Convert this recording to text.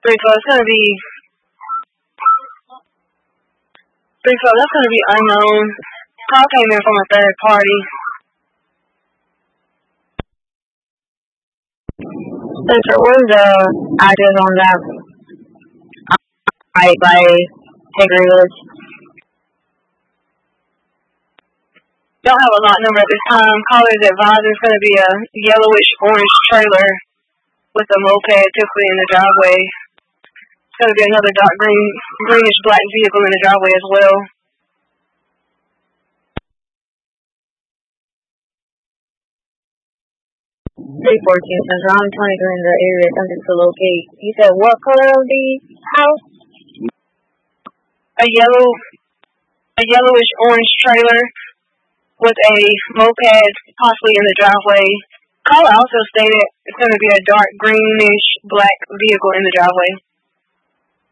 It's gonna be 312. That's gonna be unknown. Call came in from a third party. Spencer, what is the address on that? By Hickory Woods. Don't have a lot number at this time. Caller's advised it's going to be a yellowish orange trailer with a moped typically in the driveway. It's going to be another dark greenish black vehicle in the driveway as well. Central. I'm 23 in the area. Something to locate. You said what color of the house? A yellowish orange trailer with a moped possibly in the driveway. Caller also stated it's going to be a dark greenish black vehicle in the driveway.